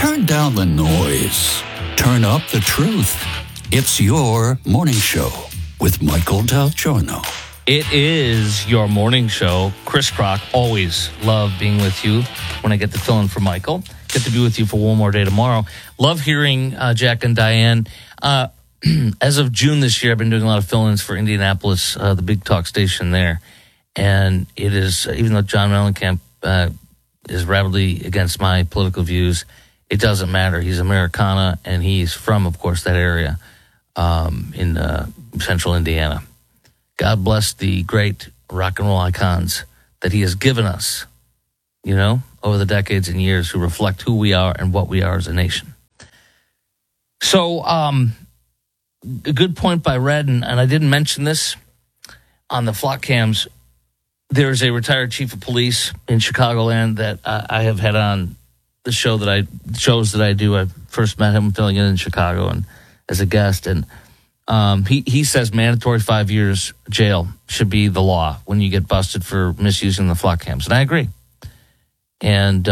Turn down the noise. Turn up the truth. It's your morning show with Michael Del Giorno. It is your morning show. Chris Crock, always love being with you when I get to fill in for Michael. Get to be with you for one more day tomorrow. Love hearing Jack and Diane. As of June this year, I've been doing a lot of fill-ins for Indianapolis, the big talk station there. And it is, even though John Mellencamp is rabidly against my political views, it doesn't matter. He's Americana, and he's from, of course, that area in central Indiana. God bless the great rock and roll icons that he has given us, you know, over the decades and years, who reflect who we are and what we are as a nation. So, a good point by Red, and I didn't mention this on the flock cams. There's a retired chief of police in Chicagoland that I have had on the shows that I do. I first met him filling in Chicago and as a guest, and he says mandatory 5 years jail should be the law when you get busted for misusing the flock cams, and I agree. And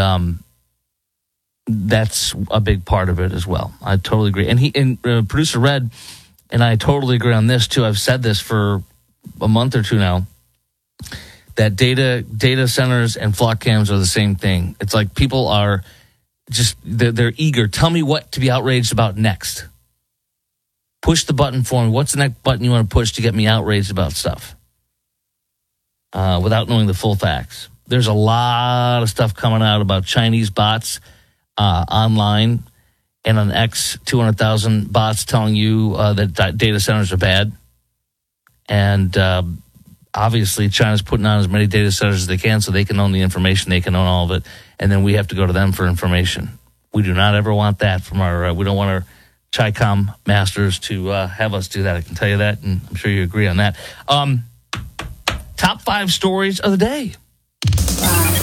that's a big part of it as well. I totally agree. And producer Red and I totally agree on this too. I've said this for a month or two now, that data centers and flock cams are the same thing. It's like people are just, they're eager. Tell me what to be outraged about next. Push the button for me. What's the next button you want to push to get me outraged about stuff? Without knowing the full facts. There's a lot of stuff coming out about Chinese bots online, and on X, 200,000 bots telling you that data centers are bad. And obviously, China's putting on as many data centers as they can so they can own the information, they can own all of it, and then we have to go to them for information. We do not ever want that from we don't want our Chi-Com masters to have us do that. I can tell you that, and I'm sure you agree on that. Top 5 stories of the day. 5,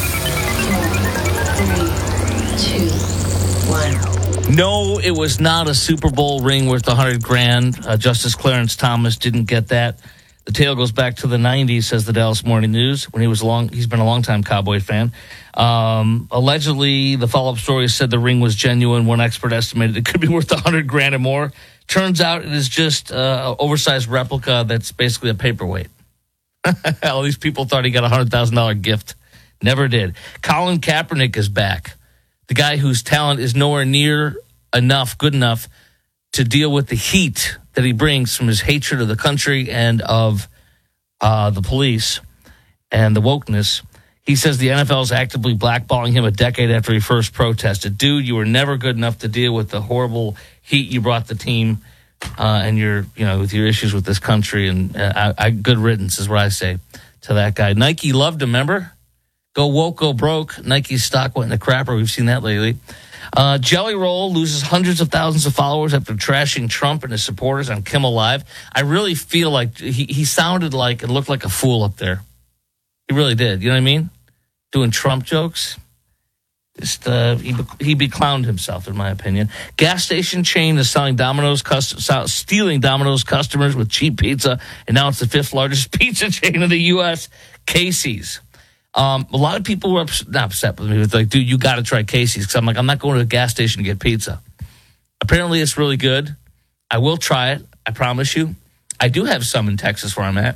4, 3, 2, 1. No, it was not a Super Bowl ring worth $100,000. Justice Clarence Thomas didn't get that. The tale goes back to the 90s, says the Dallas Morning News, when he's been a longtime Cowboy fan. Allegedly, the follow-up story said the ring was genuine. One expert estimated it could be worth $100,000 or more. Turns out it is just an oversized replica that's basically a paperweight. All these people thought he got a $100,000 gift. Never did. Colin Kaepernick is back. The guy whose talent is nowhere near good enough to deal with the heat that he brings from his hatred of the country and of the police and the wokeness. He says the NFL is actively blackballing him a decade after he first protested. Dude, you were never good enough to deal with the horrible heat you brought the team and with your issues with this country. And good riddance is what I say to that guy. Nike loved him, remember? Go woke, go broke. Nike's stock went in the crapper. We've seen that lately. Jelly Roll loses hundreds of thousands of followers after trashing Trump and his supporters on Kimmel Live. I really feel like he sounded like and looked like a fool up there. He really did. You know what I mean? Doing Trump jokes. Just he beclowned himself, in my opinion. Gas station chain is stealing Domino's customers with cheap pizza, and now it's the 5th largest pizza chain in the U.S., Casey's. A lot of people were not upset with me. It was like, dude, you got to try Casey's. Because I'm like, I'm not going to a gas station to get pizza. Apparently, it's really good. I will try it. I promise you. I do have some in Texas where I'm at.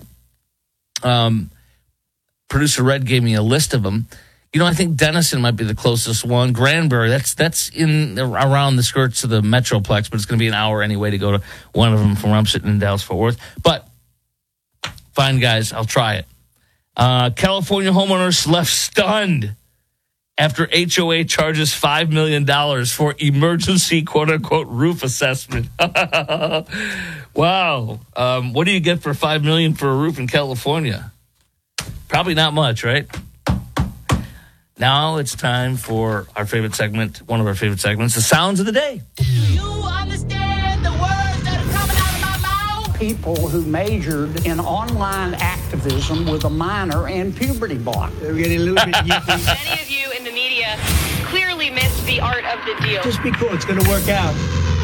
Producer Red gave me a list of them. You know, I think Denison might be the closest one. Granbury, that's in around the skirts of the Metroplex, but it's going to be an hour anyway to go to one of them from where I'm sitting in Dallas-Fort Worth. But fine, guys, I'll try it. California homeowners left stunned after HOA charges $5 million for emergency quote-unquote roof assessment. Wow. What do you get for $5 million for a roof in California? Probably not much, right? Now it's time for our favorite segment, one of our favorite segments, the Sounds of the Day. Do you understand the words that are coming out of my mouth? People who majored in online activism with a minor and puberty block. We're getting a little bit yippy. Many of you in the media clearly missed the art of the deal. Just be cool. It's going to work out.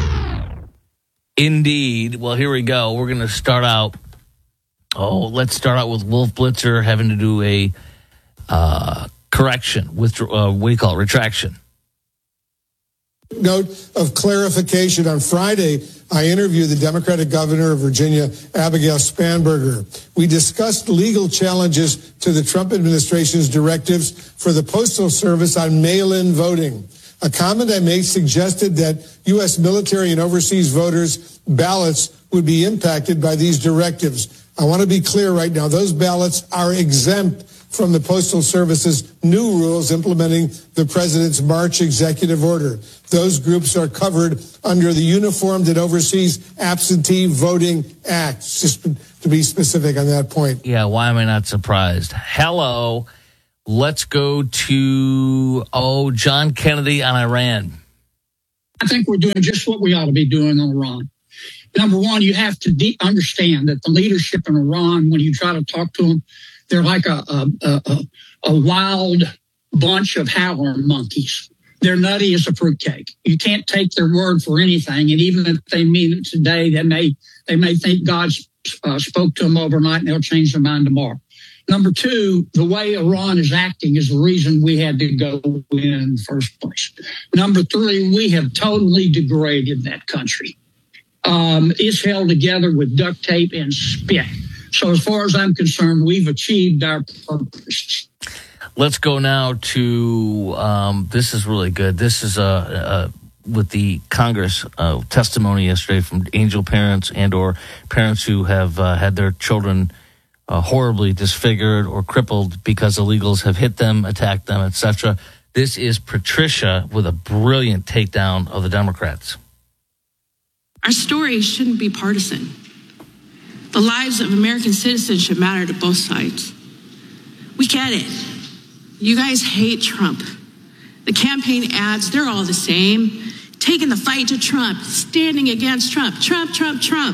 Indeed. Well, here we go. We're going to start out. Let's start out with Wolf Blitzer having to do a correction, what do you call it, retraction. Note of clarification: on Friday, I interviewed the Democratic governor of Virginia, Abigail Spanberger. We discussed legal challenges to the Trump administration's directives for the Postal Service on mail-in voting. A comment I made suggested that U.S. military and overseas voters' ballots would be impacted by these directives. I want to be clear right now. Those ballots are exempt from the Postal Service's new rules implementing the president's March executive order. Those groups are covered under the Uniformed and Overseas Absentee Voting Act, just to be specific on that point. Yeah, why am I not surprised? Hello. Let's go to, John Kennedy on Iran. I think we're doing just what we ought to be doing on Iran. Number one, you have to understand that the leadership in Iran, when you try to talk to them, they're like a wild bunch of howler monkeys. They're nutty as a fruitcake. You can't take their word for anything. And even if they mean it today, they may think God spoke to them overnight and they'll change their mind tomorrow. Number two, the way Iran is acting is the reason we had to go in the first place. Number three, we have totally degraded that country. It's held together with duct tape and spit. So as far as I'm concerned, we've achieved our purpose. Let's go now to, this is really good. This is with the Congress testimony yesterday from angel parents and or parents who have had their children horribly disfigured or crippled because illegals have hit them, attacked them, etc. This is Patricia with a brilliant takedown of the Democrats. Our story shouldn't be partisan. The lives of American citizens should matter to both sides. We get it. You guys hate Trump. The campaign ads, they're all the same. Taking the fight to Trump, standing against Trump, Trump, Trump, Trump.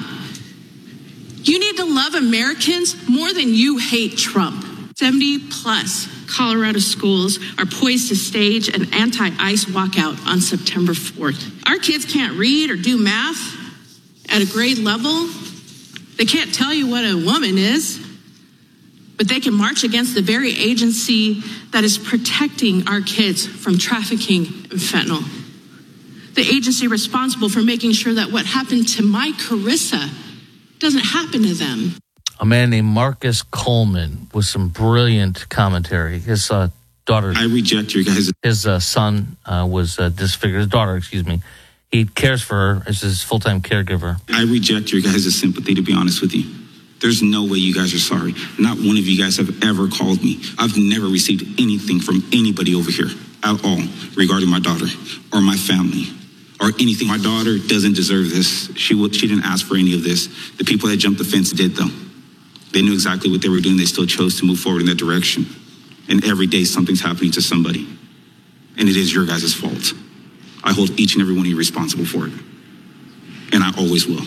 You need to love Americans more than you hate Trump. 70 plus Colorado schools are poised to stage an anti-ICE walkout on September 4th. Our kids can't read or do math at a grade level. They can't tell you what a woman is, but they can march against the very agency that is protecting our kids from trafficking and fentanyl. The agency responsible for making sure that what happened to my Carissa doesn't happen to them. A man named Marcus Coleman with some brilliant commentary. His daughter... I reject your guys'... His son was disfigured. His daughter, excuse me. He cares for her as his full-time caregiver. I reject your guys' sympathy, to be honest with you. There's no way you guys are sorry. Not one of you guys have ever called me. I've never received anything from anybody over here at all regarding my daughter or my family or anything. My daughter doesn't deserve this. She didn't ask for any of this. The people that jumped the fence did, though. They knew exactly what they were doing. They still chose to move forward in that direction. And every day something's happening to somebody. And it is your guys' fault. I hold each and every one of you responsible for it. And I always will.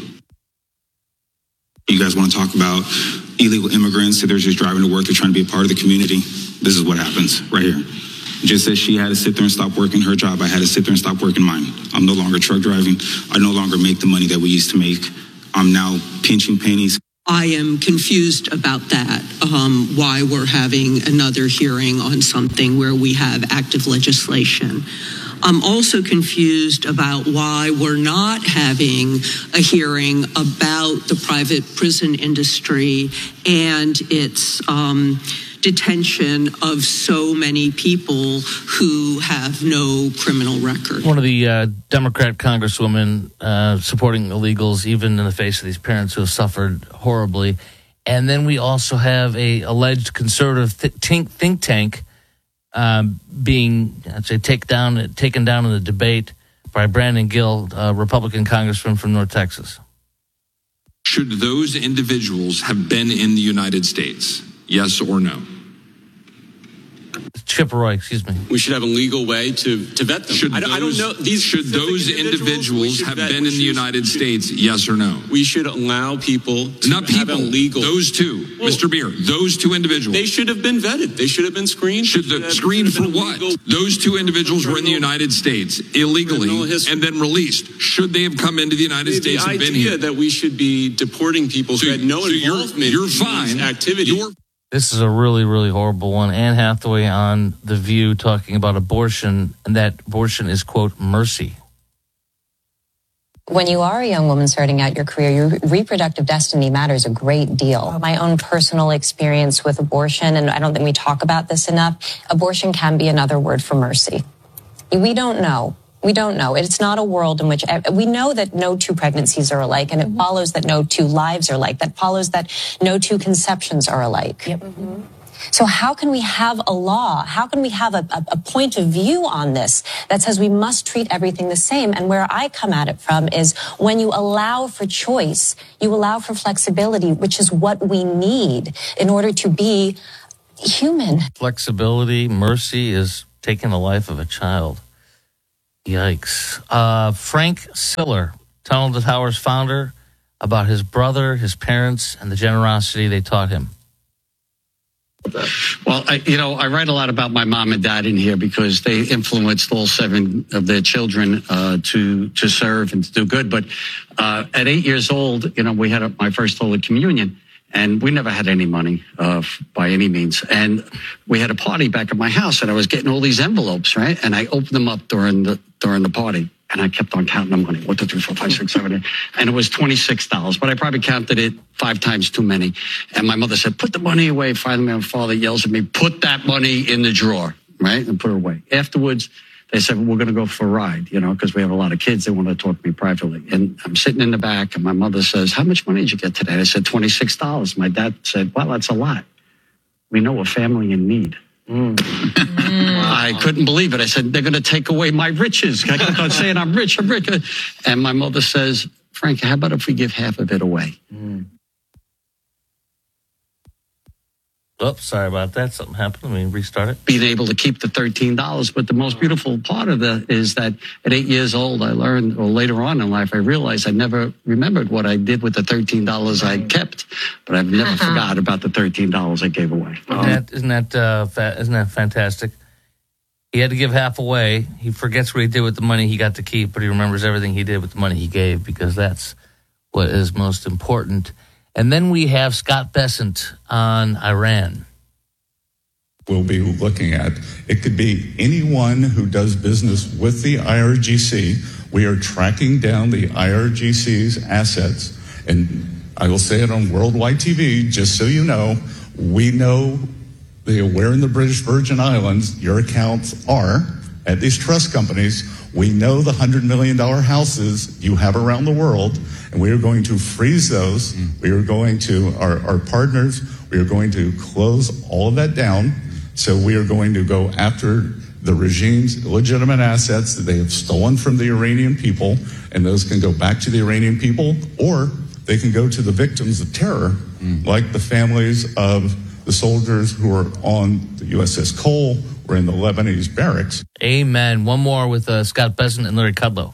You guys want to talk about illegal immigrants that they're just driving to work, they're trying to be a part of the community? This is what happens right here. Just as she had to sit there and stop working her job, I had to sit there and stop working mine. I'm no longer truck driving. I no longer make the money that we used to make. I'm now pinching pennies. I am confused about that, why we're having another hearing on something where we have active legislation. I'm also confused about why we're not having a hearing about the private prison industry and its detention of so many people who have no criminal record. One of the Democrat congresswomen supporting illegals, even in the face of these parents who have suffered horribly. And then we also have a alleged conservative think tank being, I'd say, taken down in the debate by Brandon Gill, a Republican congressman from North Texas. Should those individuals have been in the United States? Yes or no? Chip Roy, excuse me. We should have a legal way to vet them. I don't know. Should those individuals have been in the United States? Yes or no? We should allow people to Not people, have a legal. Those two, Mr. Beer, those two individuals. They should have been vetted. They should have been screened. Screened for what? Those two individuals were in the United States illegally and then released. Should they have come into the United States and been here? The idea that we should be deporting people who had no involvement in these activities. This is a really, really horrible one. Anne Hathaway on The View talking about abortion, and that abortion is, quote, mercy. When you are a young woman starting out your career, your reproductive destiny matters a great deal. My own personal experience with abortion, and I don't think we talk about this enough, abortion can be another word for mercy. We don't know. We don't know. It's not a world in which we know that no two pregnancies are alike, and it follows that no two lives are alike. That follows that no two conceptions are alike. Yep. Mm-hmm. So how can we have a law? How can we have a point of view on this that says we must treat everything the same? And where I come at it from is when you allow for choice, you allow for flexibility, which is what we need in order to be human. Flexibility, mercy is taking the life of a child. Yikes. Frank Siller, Tunnel to Towers founder, about his brother, his parents, and the generosity they taught him. Well, I write a lot about my mom and dad in here because they influenced all 7 of their children to serve and to do good. But at 8 years old, we had my first Holy Communion, and we never had any money by any means. And we had a party back at my house, and I was getting all these envelopes, right? And I opened them up during the party. And I kept on counting the money. 1, 2, 3, 4, 5, 6, 7, 8. And it was $26, but I probably counted it 5 times too many. And my mother said, put the money away. Finally, my father yells at me, put that money in the drawer, right? And put it away. Afterwards, they said, we're going to go for a ride, because we have a lot of kids. They want to talk to me privately. And I'm sitting in the back, and my mother says, how much money did you get today? I said, $26. My dad said, well, that's a lot. We know a family in need. I couldn't believe it. I said, they're going to take away my riches. I kept on saying, I'm rich. And my mother says, Frank, how about if we give half of it away? Oops, sorry about that. Something happened. Let me restart it. Being able to keep the $13. But the most beautiful part of that is that at 8 years old, I learned, or later on in life, I realized I never remembered what I did with the $13 I kept. But I've never forgot about the $13 I gave away. Isn't that fantastic? He had to give half away. He forgets what he did with the money he got to keep, but he remembers everything he did with the money he gave, because that's what is most important. And then we have Scott Bessent on Iran. We'll be looking at, it could be anyone who does business with the IRGC. We are tracking down the IRGC's assets. And I will say it on worldwide TV, just so you know, we know where in the British Virgin Islands your accounts are at these trust companies. We know the $100 million houses you have around the world, and we are going to freeze those. We are going to, our partners, we are going to close all of that down. So we are going to go after the regime's legitimate assets that they have stolen from the Iranian people, and those can go back to the Iranian people, or they can go to the victims of terror, like the families of the soldiers who are on the USS Cole or in the Lebanese barracks. Amen. One more with Scott Bessent and Larry Kudlow.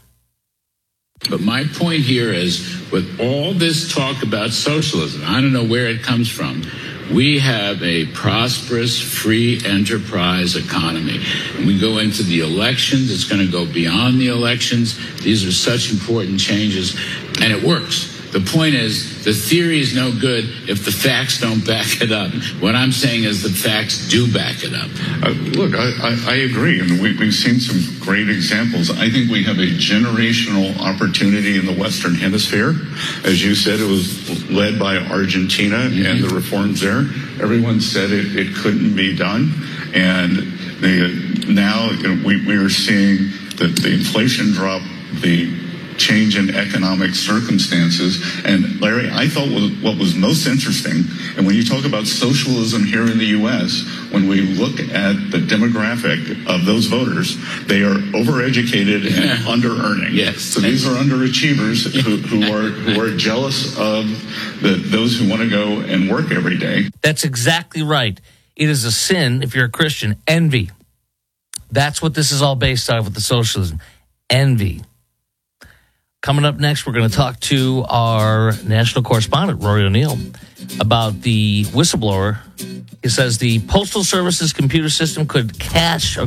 But my point here is, with all this talk about socialism, I don't know where it comes from, we have a prosperous, free enterprise economy. And we go into the elections, it's going to go beyond the elections. These are such important changes, and it works. The point is, the theory is no good if the facts don't back it up. What I'm saying is the facts do back it up. Look, I agree. I mean, we've seen some great examples. I think we have a generational opportunity in the Western Hemisphere. As you said, it was led by Argentina and the reforms there. Everyone said it couldn't be done. And now we are seeing the inflation drop, the change in economic circumstances. And Larry, I thought what was most interesting, and when you talk about socialism here in the U.S., when we look at the demographic of those voters, they are overeducated and under-earning. Yes. So these are underachievers who are jealous of those who want to go and work every day. That's exactly right. It is a sin, if you're a Christian, envy. That's what this is all based on with the socialism. Envy. Coming up next, we're going to talk to our national correspondent, Rory O'Neill, about the whistleblower. He says the Postal Service's computer system could crash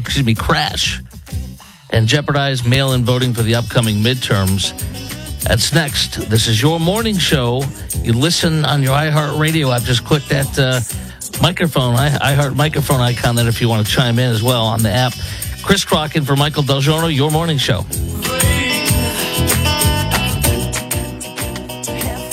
and jeopardize mail-in voting for the upcoming midterms. That's next. This is your morning show. You listen on your iHeartRadio app. Just click that microphone, iHeart microphone icon there if you want to chime in as well on the app. Chris Crock in for Michael Del Giorno, your morning show.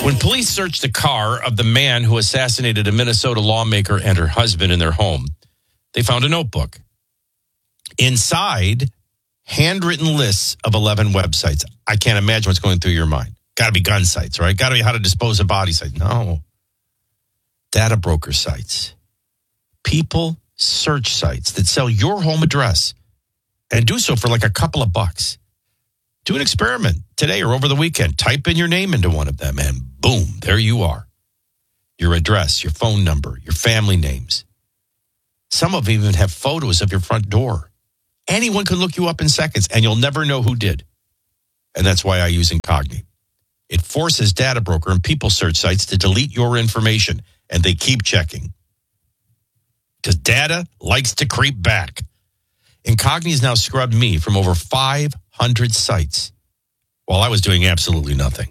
When police searched the car of the man who assassinated a Minnesota lawmaker and her husband in their home, they found a notebook. Inside, handwritten lists of 11 websites. I can't imagine what's going through your mind. Got to be gun sites, right? Got to be how to dispose of body sites. No. Data broker sites. People search sites that sell your home address and do so for like a couple of bucks. Do an experiment today or over the weekend. Type in your name into one of them and boom, there you are. Your address, your phone number, your family names. Some of them even have photos of your front door. Anyone can look you up in seconds and you'll never know who did. And that's why I use Incogni. It forces data broker and people search sites to delete your information, and they keep checking. Because data likes to creep back. Incogni has now scrubbed me from over 500 sites while I was doing absolutely nothing.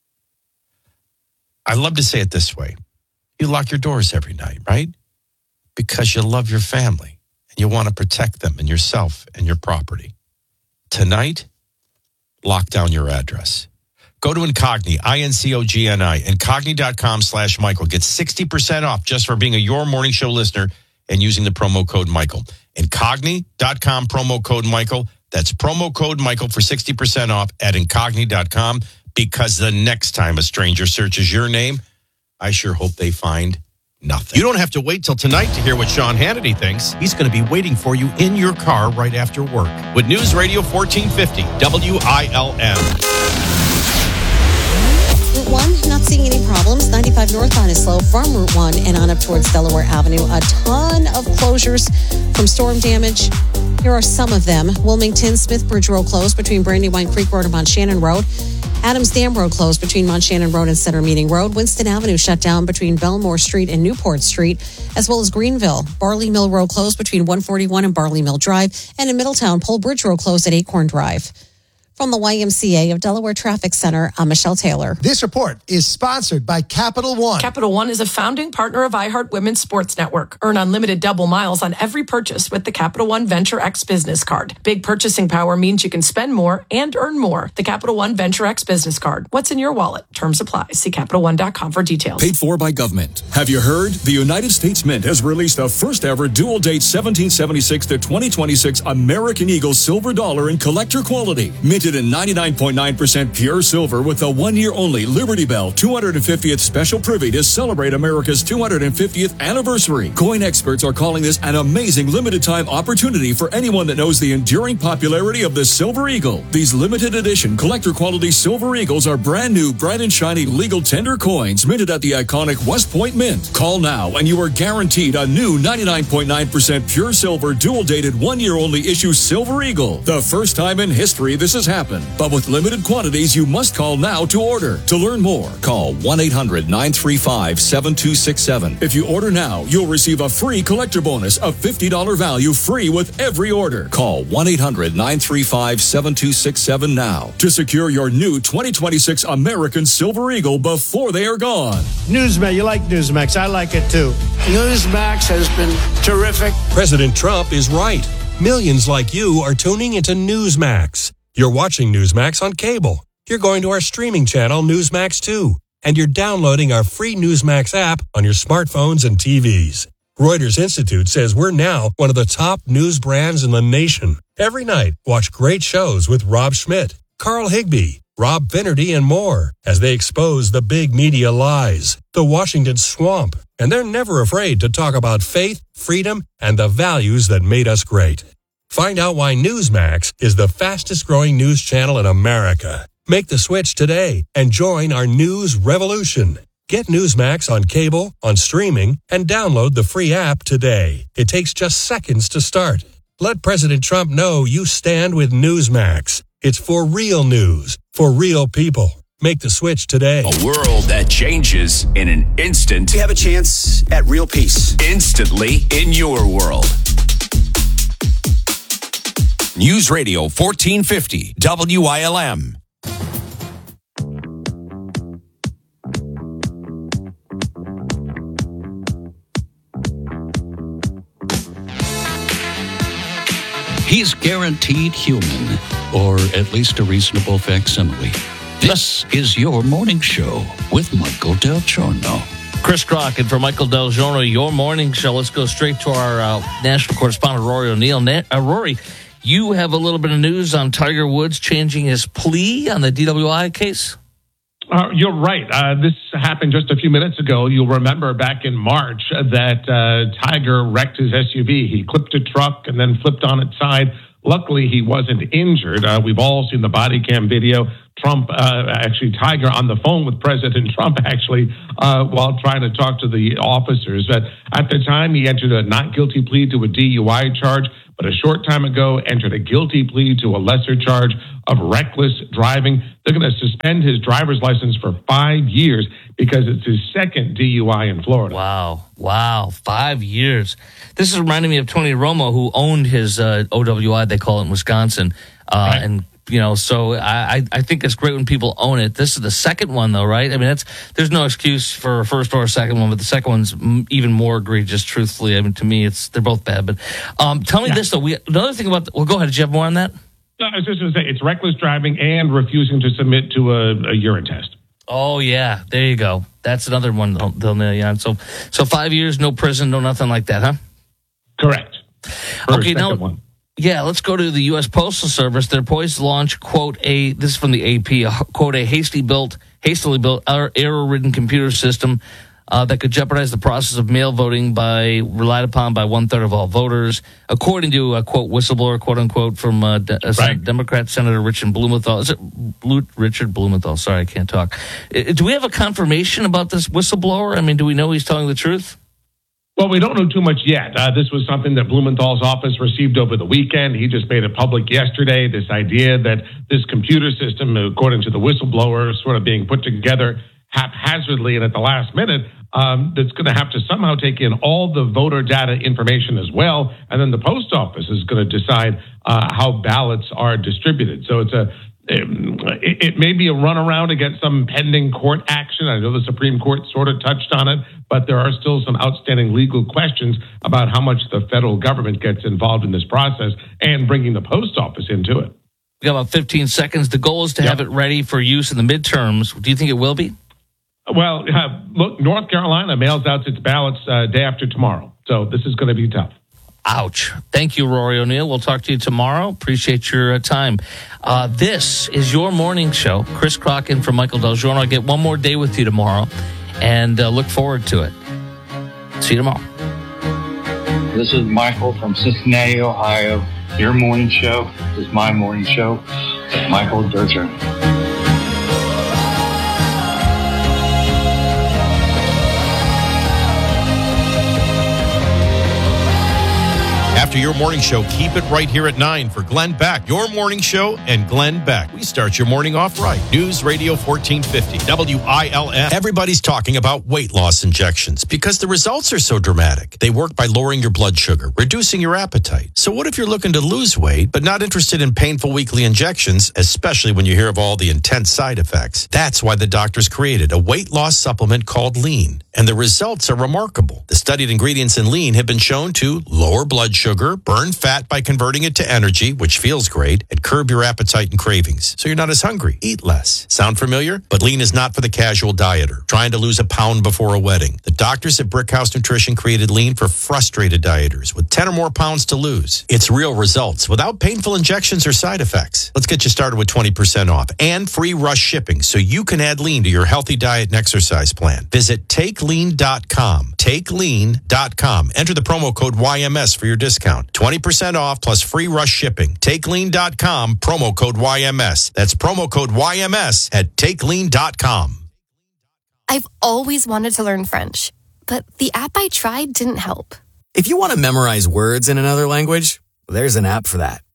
I love to say it this way. You lock your doors every night, right? Because you love your family and you want to protect them and yourself and your property. Tonight, lock down your address. Go to Incogni, INCOGNI, Incogni.com/Michael. Get 60% off just for being a Your Morning Show listener and using the promo code Michael. Incogni.com, promo code Michael. That's promo code Michael for 60% off at Incogni.com, because the next time a stranger searches your name, I sure hope they find nothing. You don't have to wait till tonight to hear what Sean Hannity thinks. He's going to be waiting for you in your car right after work with News Radio 1450 WILM. Route 1, not seeing any problems. 95 northbound is slow from Route 1 and on up towards Delaware Avenue. A ton of closures from storm damage. Here are some of them. Wilmington, Smithbridge Road closed between Brandywine Creek Road and Mount Shannon Road. Adams Dam Road closed between Mount Shannon Road and Center Meeting Road. Winston Avenue shut down between Belmore Street and Newport Street, as well as Greenville. Barley Mill Road closed between 141 and Barley Mill Drive. And in Middletown, Pole Bridge Road closed at Acorn Drive. From the YMCA of Delaware Traffic Center, I'm Michelle Taylor. This report is sponsored by Capital One. Capital One is a founding partner of iHeart Women's Sports Network. Earn unlimited double miles on every purchase with the Capital One Venture X Business Card. Big purchasing power means you can spend more and earn more. The Capital One Venture X Business Card. What's in your wallet? Terms apply. See CapitalOne.com for details. Paid for by government. Have you heard? The United States Mint has released the first ever dual date 1776 to 2026 American Eagle silver dollar in collector quality. Minted in 99.9% pure silver with a 1-year only Liberty Bell 250th special privy to celebrate America's 250th anniversary. Coin experts are calling this an amazing limited time opportunity for anyone that knows the enduring popularity of the Silver Eagle. These limited edition collector quality Silver Eagles are brand new, bright and shiny legal tender coins minted at the iconic West Point Mint. Call now and you are guaranteed a new 99.9% pure silver dual dated 1-year only issue Silver Eagle. The first time in history this has happened. But with limited quantities, you must call now to order. To learn more, call 1-800-935-7267. If you order now, you'll receive a free collector bonus of $50 value free with every order. Call 1-800-935-7267 now to secure your new 2026 American Silver Eagle before they are gone. Newsmax, you like Newsmax. I like it too. Newsmax has been terrific. President Trump is right. Millions like you are tuning into Newsmax. You're watching Newsmax on cable. You're going to our streaming channel, Newsmax 2. And you're downloading our free Newsmax app on your smartphones and TVs. Reuters Institute says we're now one of the top news brands in the nation. Every night, watch great shows with Rob Schmidt, Carl Higbie, Rob Finnerty, and more as they expose the big media lies, the Washington swamp. And they're never afraid to talk about faith, freedom, and the values that made us great. Find out why Newsmax is the fastest growing news channel in America. Make the switch today and join our news revolution. Get Newsmax on cable, on streaming, and download the free app today. It takes just seconds to start. Let President Trump know you stand with Newsmax. It's for real news, for real people. Make the switch today. A world that changes in an instant. We have a chance at real peace. Instantly in your world. News Radio 1450 WILM. He's guaranteed human, or at least a reasonable facsimile. This is your morning show with Michael Del Giorno. Chris Crock and for Michael Del Giorno, your morning show. Let's go straight to our national correspondent, Rory O'Neill. Rory, you have a little bit of news on Tiger Woods changing his plea on the DWI case? You're right. This happened just a few minutes ago. You'll remember back in March that Tiger wrecked his SUV. He clipped a truck and then flipped on its side. Luckily, he wasn't injured. We've all seen the body cam video. Tiger on the phone with President Trump, while trying to talk to the officers. But at the time, he entered a not guilty plea to a DUI charge, but a short time ago entered a guilty plea to a lesser charge of reckless driving. They're going to suspend his driver's license for 5 years because it's his second DUI in Florida. Wow. 5 years. This is reminding me of Tony Romo, who owned his OWI, they call it in Wisconsin. Right. And, so I think it's great when people own it. This is the second one, though, right? I mean, there's no excuse for a first or a second one, but the second one's even more egregious, truthfully. I mean, to me, they're both bad. But tell me this, though. Another thing about... Well, go ahead. Did you have more on that? I was just going to say, it's reckless driving and refusing to submit to a urine test. Oh, yeah. There you go. That's another one they'll nail you on. So 5 years, no prison, no nothing like that, huh? Correct. Okay, now... Yeah, let's go to the U.S. Postal Service. They're poised to launch, quote, this is from the AP, quote, a hastily built, error-ridden computer system that could jeopardize the process of mail voting relied upon by 1/3 of all voters, according to a, quote, whistleblower, quote, unquote, from Democrat Senator Richard Blumenthal. Is it Richard Blumenthal? Sorry, I can't talk. Do we have a confirmation about this whistleblower? I mean, do we know he's telling the truth? Well, we don't know too much yet. This was something that Blumenthal's office received over the weekend. He just made it public yesterday, this idea that this computer system, according to the whistleblower, is sort of being put together haphazardly and at the last minute, that's going to have to somehow take in all the voter data information as well. And then the post office is going to decide how ballots are distributed. So it may be a runaround against some pending court action. I know the Supreme Court sort of touched on it, but there are still some outstanding legal questions about how much the federal government gets involved in this process and bringing the post office into it. We got about 15 seconds. The goal is to have it ready for use in the midterms. Do you think it will be? Well, look, North Carolina mails out its ballots day after tomorrow. So this is going to be tough. Ouch. Thank you, Rory O'Neill. We'll talk to you tomorrow. Appreciate your time. This is your morning show. Chris Crock in for Michael Del Giorno. I'll get one more day with you tomorrow and look forward to it. See you tomorrow. This is Michael from Cincinnati, Ohio. Your morning show is my morning show. Michael Del Giorno. After your morning show, keep it right here at 9 for Glenn Beck. Your morning show and Glenn Beck. We start your morning off right. News Radio 1450, WILM. Everybody's talking about weight loss injections because the results are so dramatic. They work by lowering your blood sugar, reducing your appetite. So what if you're looking to lose weight but not interested in painful weekly injections, especially when you hear of all the intense side effects? That's why the doctors created a weight loss supplement called Lean. And the results are remarkable. The studied ingredients in Lean have been shown to lower blood sugar, burn fat by converting it to energy, which feels great, and curb your appetite and cravings. So you're not as hungry. Eat less. Sound familiar? But Lean is not for the casual dieter trying to lose a pound before a wedding. The doctors at Brickhouse Nutrition created Lean for frustrated dieters with 10 or more pounds to lose. It's real results without painful injections or side effects. Let's get you started with 20% off and free rush shipping so you can add Lean to your healthy diet and exercise plan. Visit TakeLean.com. TakeLean.com. Enter the promo code YMS for your discount. 20% off plus free rush shipping. TakeLean.com, promo code YMS. That's promo code YMS at TakeLean.com. I've always wanted to learn French, but the app I tried didn't help. If you want to memorize words in another language, there's an app for that.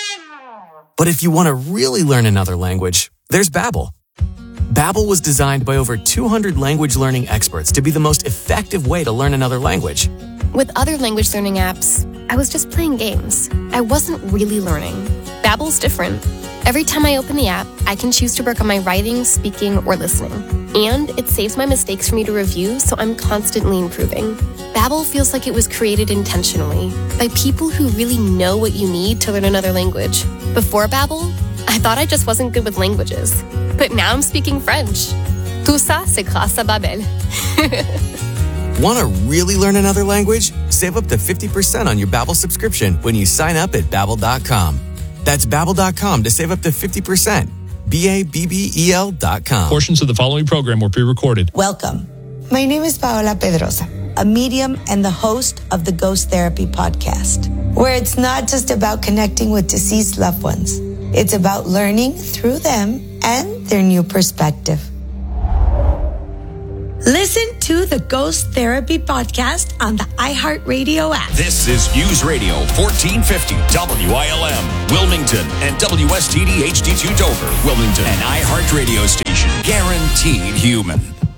But if you want to really learn another language, there's Babbel. Babbel was designed by over 200 language learning experts to be the most effective way to learn another language. With other language learning apps, I was just playing games. I wasn't really learning. Babbel's different. Every time I open the app, I can choose to work on my writing, speaking, or listening. And it saves my mistakes for me to review, so I'm constantly improving. Babbel feels like it was created intentionally by people who really know what you need to learn another language. Before Babbel, I thought I just wasn't good with languages. But now I'm speaking French. Tout ça, c'est grâce à Babbel. Want to really learn another language? Save up to 50% on your Babbel subscription when you sign up at Babbel.com. That's Babbel.com to save up to 50%. Babbel.com. Portions of the following program were pre-recorded. Welcome. My name is Paola Pedrosa, a medium and the host of the Ghost Therapy podcast, where it's not just about connecting with deceased loved ones. It's about learning through them and their new perspective. Listen to the Ghost Therapy podcast on the iHeartRadio app. This is News Radio 1450 WILM, Wilmington, and WSTD HD2 Dover, Wilmington, an iHeart radio station, guaranteed human.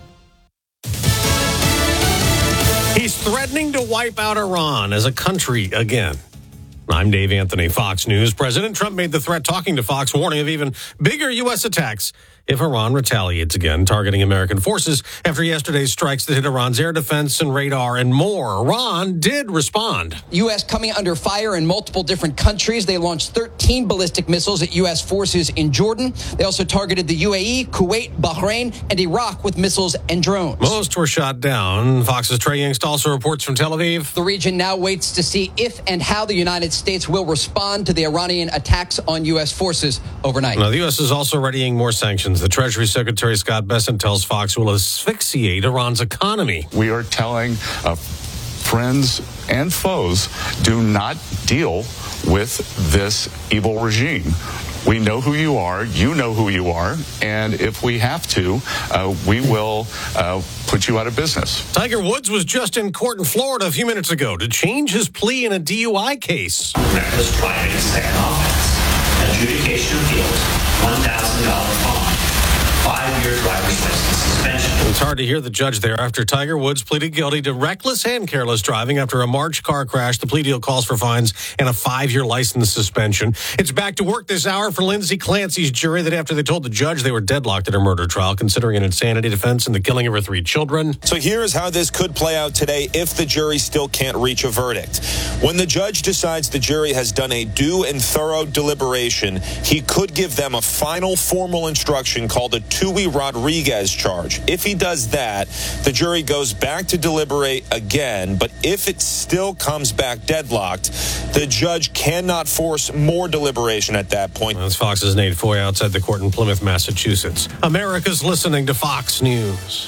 He's threatening to wipe out Iran as a country again. I'm Dave Anthony, Fox News. President Trump made the threat talking to Fox, warning of even bigger U.S. attacks if Iran retaliates again, targeting American forces after yesterday's strikes that hit Iran's air defense and radar and more. Iran did respond. U.S. coming under fire in multiple different countries. They launched 13 ballistic missiles at U.S. forces in Jordan. They also targeted the UAE, Kuwait, Bahrain, and Iraq with missiles and drones. Most were shot down. Fox's Trey Yingst also reports from Tel Aviv. The region now waits to see if and how the United States will respond to the Iranian attacks on U.S. forces overnight. Now, the U.S. is also readying more sanctions. The Treasury Secretary Scott Bessent tells Fox will asphyxiate Iran's economy. We are telling friends and foes, do not deal with this evil regime. We know who you are, you know who you are, and if we have to, we will put you out of business. Tiger Woods was just in court in Florida a few minutes ago to change his plea in a DUI case. Reckless driving, second offense, adjudication appeals, $1,000 fine, 5-year driver's license suspension. It's hard to hear the judge there after Tiger Woods pleaded guilty to reckless and careless driving after a March car crash. The plea deal calls for fines and a 5-year license suspension. It's back to work this hour for Lindsay Clancy's jury that after they told the judge they were deadlocked at her murder trial, considering an insanity defense and the killing of her 3 children. So here's how this could play out today if the jury still can't reach a verdict. When the judge decides the jury has done a due and thorough deliberation, he could give them a final formal instruction called a Tui Rodriguez charge. If he does that, the jury goes back to deliberate again, but if it still comes back deadlocked, the judge cannot force more deliberation at that point. That's Fox's Nate Foy outside the court in Plymouth, Massachusetts. America's listening to Fox News.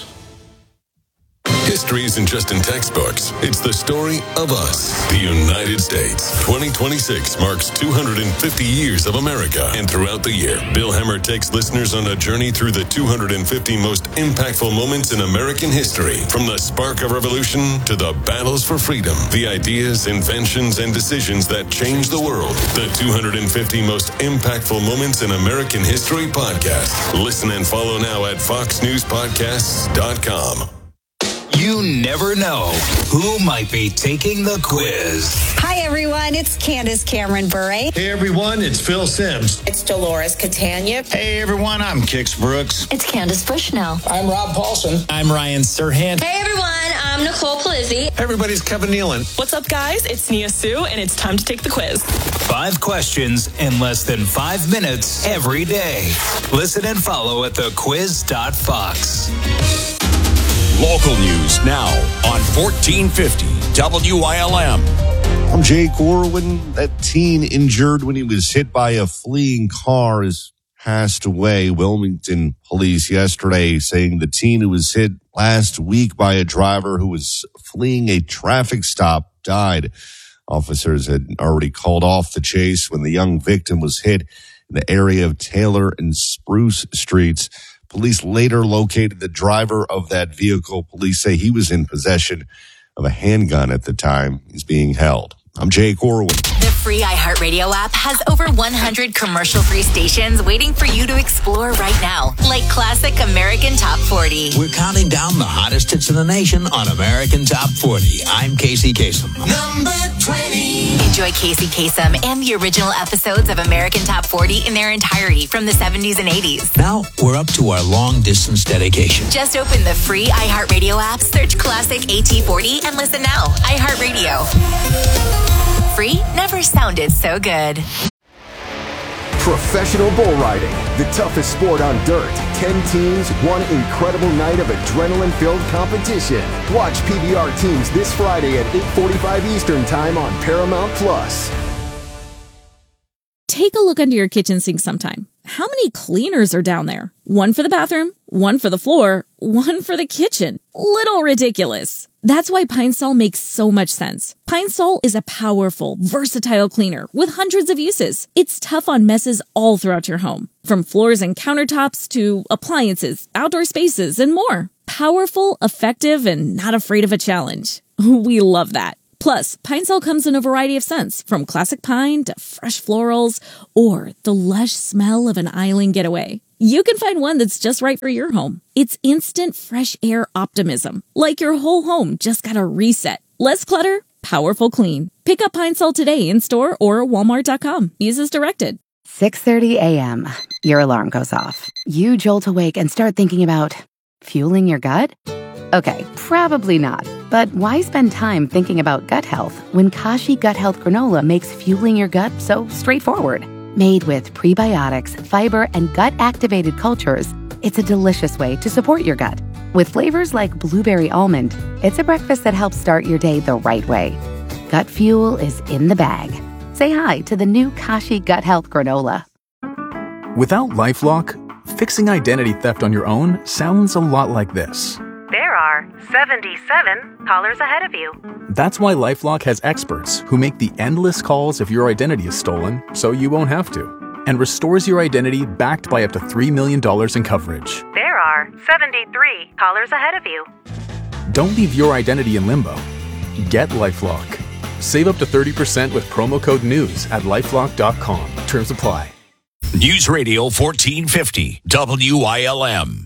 History isn't just in textbooks. It's the story of us, the United States. 2026 marks 250 years of America. And throughout the year, Bill Hemmer takes listeners on a journey through the 250 most impactful moments in American history. From the spark of revolution to the battles for freedom, the ideas, inventions, and decisions that changed the world. The 250 most impactful moments in American history podcast. Listen and follow now at foxnewspodcasts.com. You never know who might be taking the quiz. Hi, everyone. It's Candace Cameron Bure. Hey, everyone. It's Phil Sims. It's Dolores Catania. Hey, everyone. I'm Kix Brooks. It's Candace Bushnell. I'm Rob Paulson. I'm Ryan Serhant. Hey, everyone. I'm Nicole Palizzi. Everybody's Kevin Nealon. What's up, guys? It's Nia Sue, and it's time to take the quiz. 5 questions in less than 5 minutes every day. Listen and follow at thequiz.fox. Local news now on 1450 WILM. I'm Jay Corwin. That teen injured when he was hit by a fleeing car has passed away. Wilmington police yesterday saying the teen who was hit last week by a driver who was fleeing a traffic stop died. Officers had already called off the chase when the young victim was hit in the area of Taylor and Spruce Streets. Police later located the driver of that vehicle. Police say he was in possession of a handgun at the time. He's being held. I'm Jay Corwin. The free iHeartRadio app has over 100 commercial-free stations waiting for you to explore right now, like classic American Top 40. We're counting down the hottest hits in the nation on American Top 40. I'm Casey Kasem. Number 20. Enjoy Casey Kasem and the original episodes of American Top 40 in their entirety from the 70s and 80s. Now we're up to our long-distance dedication. Just open the free iHeartRadio app, search classic AT40, and listen now. iHeartRadio. Free never sounded so good. Professional bull riding, the toughest sport on dirt. 10 teams, one incredible night of adrenaline-filled competition. Watch PBR teams this Friday at 8:45 Eastern Time on Paramount Plus. Take a look under your kitchen sink sometime. How many cleaners are down there? One for the bathroom, one for the floor, one for the kitchen. Little ridiculous. That's why Pine Sol makes so much sense. Pine Sol is a powerful, versatile cleaner with hundreds of uses. It's tough on messes all throughout your home, from floors and countertops to appliances, outdoor spaces, and more. Powerful, effective, and not afraid of a challenge. We love that. Plus, Pine Sol comes in a variety of scents, from classic pine to fresh florals or the lush smell of an island getaway. You can find one that's just right for your home. It's instant fresh air optimism, like your whole home just got a reset. Less clutter, powerful clean. Pick up Pine Sol today in store or Walmart.com. Use as directed. 6:30 a.m. Your alarm goes off. You jolt awake and start thinking about fueling your gut? Okay, probably not. But why spend time thinking about gut health when Kashi Gut Health Granola makes fueling your gut so straightforward? Made with prebiotics, fiber, and gut-activated cultures, it's a delicious way to support your gut. With flavors like blueberry almond, it's a breakfast that helps start your day the right way. Gut fuel is in the bag. Say hi to the new Kashi Gut Health Granola. Without LifeLock, fixing identity theft on your own sounds a lot like this. There are 77 callers ahead of you. That's why LifeLock has experts who make the endless calls if your identity is stolen so you won't have to, and restores your identity backed by up to $3 million in coverage. There are 73 callers ahead of you. Don't leave your identity in limbo. Get LifeLock. Save up to 30% with promo code NEWS at LifeLock.com. Terms apply. News Radio 1450 WILM.